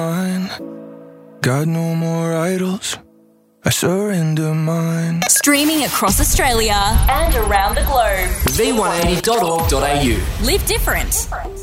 mine. Got no more idols. I surrender mine. Streaming across Australia and around the globe. V180.org.au. Live different.